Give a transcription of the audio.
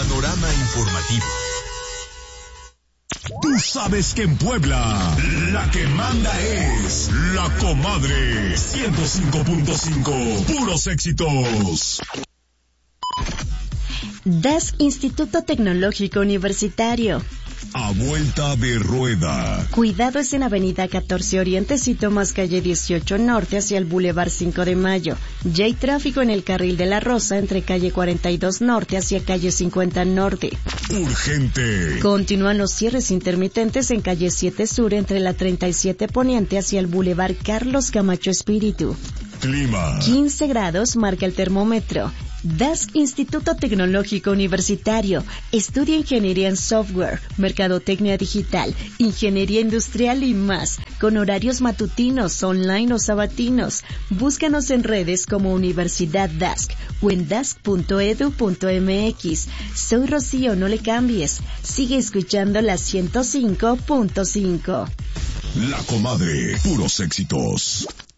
Panorama informativo. Tú sabes que en Puebla, la que manda es La Comadre 105.5, puros éxitos. DASC Instituto Tecnológico Universitario. A vuelta de rueda. Cuidado, es en Avenida 14 Oriente si tomas calle 18 Norte hacia el Boulevard 5 de Mayo. Ya hay tráfico en el carril de la Rosa entre calle 42 Norte hacia calle 50 Norte. Urgente. Continúan los cierres intermitentes en calle 7 Sur entre la 37 Poniente hacia el Boulevard Carlos Camacho Espíritu. Clima. 15 grados marca el termómetro. DASC Instituto Tecnológico Universitario. Estudia ingeniería en software, mercadotecnia digital, ingeniería industrial y más, con horarios matutinos, online o sabatinos. Búscanos en redes como Universidad DASC o en dasc.edu.mx. Soy Rocío, no le cambies. Sigue escuchando la 105.5. La Comadre, puros éxitos.